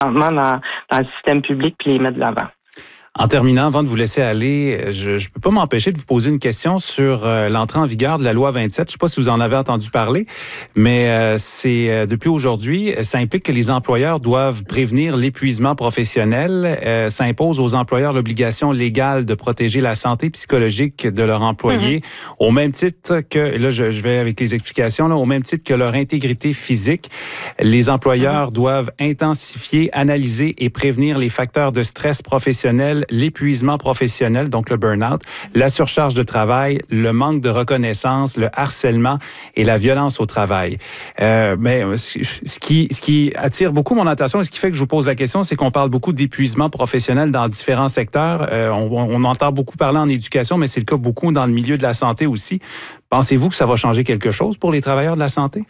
dans le système public puis les mettre de l'avant. En terminant, avant de vous laisser aller, je ne peux pas m'empêcher de vous poser une question sur l'entrée en vigueur de la loi 27. Je ne sais pas si vous en avez entendu parler, mais c'est depuis aujourd'hui, ça implique que les employeurs doivent prévenir l'épuisement professionnel. Ça impose aux employeurs l'obligation légale de protéger la santé psychologique de leurs employés, au même titre que, là je vais avec les explications, là, au même titre que leur intégrité physique. Les employeurs doivent intensifier, analyser et prévenir les facteurs de stress professionnel, l'épuisement professionnel, donc le burn-out, la surcharge de travail, le manque de reconnaissance, le harcèlement et la violence au travail. Mais ce qui attire beaucoup mon attention et ce qui fait que je vous pose la question, c'est qu'on parle beaucoup d'épuisement professionnel dans différents secteurs. On entend beaucoup parler en éducation, mais c'est le cas beaucoup dans le milieu de la santé aussi. Pensez-vous que ça va changer quelque chose pour les travailleurs de la santé?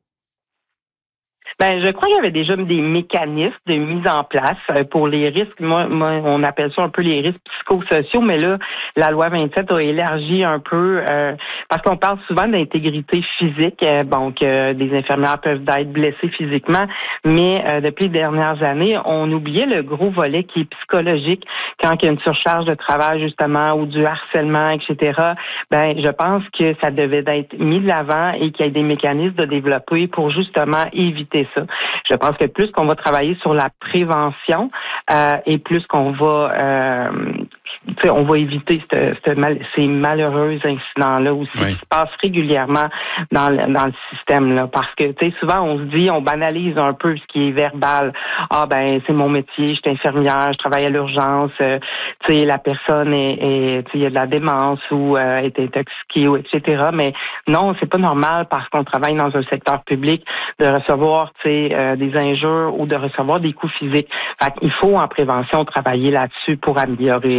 Ben, je crois qu'il y avait déjà des mécanismes de mise en place pour les risques. Moi, on appelle ça un peu les risques psychosociaux, mais là, la loi 27 a élargi un peu parce qu'on parle souvent d'intégrité physique, donc des infirmières peuvent être blessées physiquement, mais depuis les dernières années, on oubliait le gros volet qui est psychologique quand il y a une surcharge de travail justement ou du harcèlement, etc. Ben, je pense que ça devait être mis de l'avant et qu'il y ait des mécanismes de développer pour justement éviter ça. Je pense que plus qu'on va travailler sur la prévention et plus qu'on va on va éviter ces malheureux incidents-là aussi qui se passent régulièrement dans le système là, parce que souvent on se dit, on banalise un peu ce qui est verbal. Ah ben c'est mon métier, je suis infirmière, je travaille à l'urgence. La personne est il y a de la démence ou est intoxiquée ou etc. Mais non, c'est pas normal parce qu'on travaille dans un secteur public de recevoir des injures ou de recevoir des coups physiques. Fait qu'il faut en prévention travailler là-dessus pour améliorer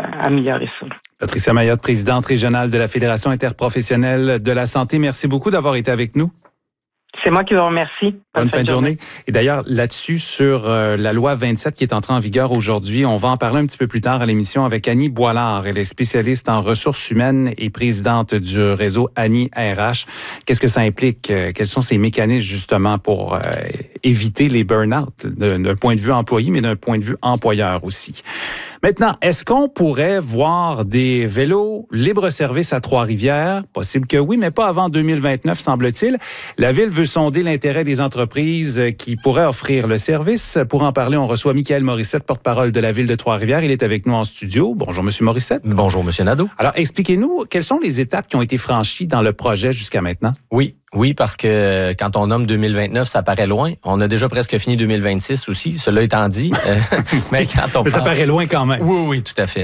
ça. Patricia Mayotte, présidente régionale de la Fédération interprofessionnelle de la santé, merci beaucoup d'avoir été avec nous. C'est moi qui vous remercie. Bonne fin de journée. Et d'ailleurs, là-dessus, sur la loi 27 qui est entrée en vigueur aujourd'hui, on va en parler un petit peu plus tard à l'émission avec Annie Boilard. Elle est spécialiste en ressources humaines et présidente du réseau Annie RH. Qu'est-ce que ça implique? Quels sont ces mécanismes, justement, pour éviter les burn-out d'un point de vue employé, mais d'un point de vue employeur aussi? Maintenant, est-ce qu'on pourrait voir des vélos libre-service à Trois-Rivières? Possible que oui, mais pas avant 2029, semble-t-il. La Ville veut sonder l'intérêt des entreprises qui pourraient offrir le service. Pour en parler, on reçoit Michaël Morissette, porte-parole de la Ville de Trois-Rivières. Il est avec nous en studio. Bonjour, M. Morissette. Bonjour, M. Nadeau. Alors, expliquez-nous, quelles sont les étapes qui ont été franchies dans le projet jusqu'à maintenant? Oui, parce que quand on nomme 2029, ça paraît loin. On a déjà presque fini 2026 aussi, cela étant dit. Mais quand on mais ça paraît loin quand même. Oui, tout à fait.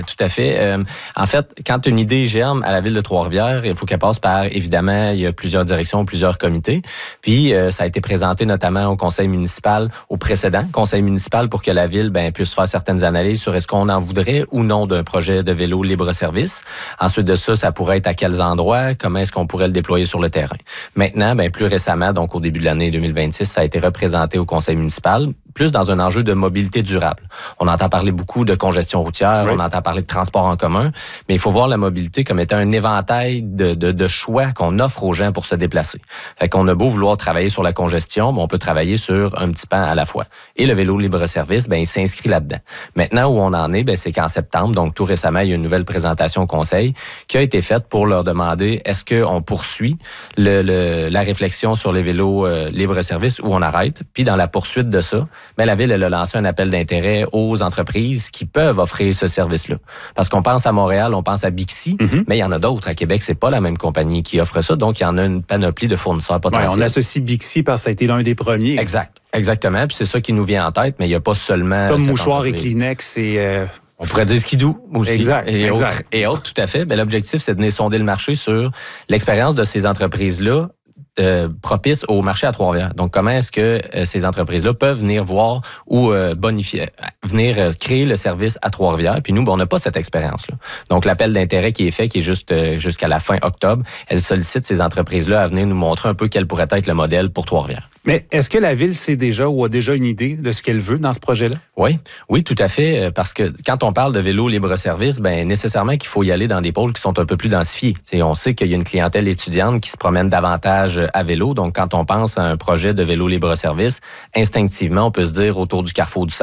En fait, quand une idée germe à la Ville de Trois-Rivières, il faut qu'elle passe par, évidemment, il y a plusieurs directions, plusieurs comités. Puis, ça a été présenté notamment au conseil municipal, au précédent conseil municipal, pour que la Ville puisse faire certaines analyses sur est-ce qu'on en voudrait ou non d'un projet de vélo libre-service. Ensuite de ça, ça pourrait être à quels endroits, comment est-ce qu'on pourrait le déployer sur le terrain. Maintenant, plus récemment, donc au début de l'année 2026, ça a été représenté au conseil municipal, plus dans un enjeu de mobilité durable. On entend parler beaucoup de congestion routière, on entend parler de transport en commun, mais il faut voir la mobilité comme étant un éventail de choix qu'on offre aux gens pour se déplacer. Fait qu'on a beau vouloir travailler sur la congestion, mais on peut travailler sur un petit pan à la fois. Et le vélo libre-service, il s'inscrit là-dedans. Maintenant, où on en est, c'est qu'en septembre, donc tout récemment, il y a une nouvelle présentation au conseil qui a été faite pour leur demander est-ce qu'on poursuit la réflexion sur les vélos libre-service ou on arrête. Puis dans la poursuite de ça, la Ville, elle a lancé un appel d'intérêt aux entreprises qui peuvent offrir ce service-là. Parce qu'on pense à Montréal, on pense à Bixi, mais il y en a d'autres. À Québec, c'est pas la même compagnie qui offre ça. Donc, il y en a une panoplie de fournisseurs potentiels. On associe Bixi parce que ça a été l'un des premiers. Exactement. Puis c'est ça qui nous vient en tête, mais il n'y a pas seulement... C'est comme Mouchoir et Kleenex et... On pourrait dire Skidoo aussi. Exact. Et autres, tout à fait. L'objectif, c'est de venir sonder le marché sur l'expérience de ces entreprises-là propice au marché à Trois-Rivières. Donc, comment est-ce que ces entreprises-là peuvent venir voir ou venir créer le service à Trois-Rivières? Puis nous, on n'a pas cette expérience-là. Donc, l'appel d'intérêt qui est fait, qui est juste jusqu'à la fin octobre, elle sollicite ces entreprises-là à venir nous montrer un peu quel pourrait être le modèle pour Trois-Rivières. Mais est-ce que la Ville sait déjà ou a déjà une idée de ce qu'elle veut dans ce projet-là? Oui, tout à fait. Parce que quand on parle de vélo libre-service, nécessairement qu'il faut y aller dans des pôles qui sont un peu plus densifiés. On sait qu'il y a une clientèle étudiante qui se promène davantage à vélo. Donc, quand on pense à un projet de vélo libre-service, instinctivement, on peut se dire autour du Carrefour du